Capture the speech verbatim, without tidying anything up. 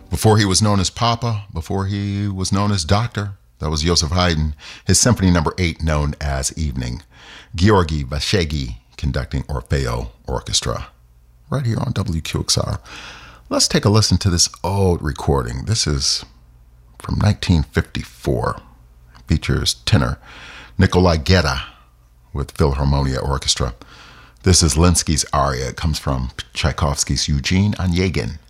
Before he was known as Papa, before he was known as Doctor, that was Joseph Haydn, his Symphony Number eight, known as Evening. Georgy Vashegi conducting Orfeo Orchestra, right here on W Q X R. Let's take a listen to this old recording. This is from nineteen fifty-four. It features tenor Nikolai Gedda with Philharmonia Orchestra. This is Linsky's aria. It comes from Tchaikovsky's Eugene Onegin.